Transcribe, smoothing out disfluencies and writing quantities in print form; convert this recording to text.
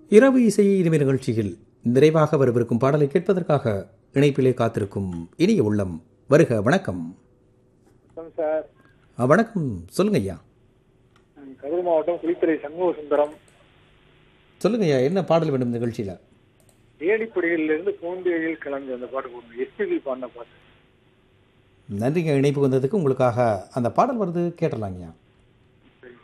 இரவு இசை இனிமை நிகழ்ச்சியில் நிறைவாக வரவிருக்கும் பாடலை கேட்பதற்காக இணைப்பிலே காத்திருக்கும் இனிய உள்ளம் வருக. வணக்கம் சார். வணக்கம், சொல்லுங்க ஐயா. கரூர் மாவட்டம் குளித்துறை சண்முக சுந்தரம். சொல்லுங்க ஐயா, என்ன பாடல் வேண்டும் நிகழ்ச்சியில்? ஏடிப்படியிலிருந்து பூந்தேழியில் கிளம்பி அந்த பாட்டு போடணும். எஸ்பிபி பாடின பாட்டு. நன்றிங்க, இணைப்பு வந்ததுக்கு. உங்களுக்காக அந்த பாடல் வருது, கேட்டலாங்கய்யா.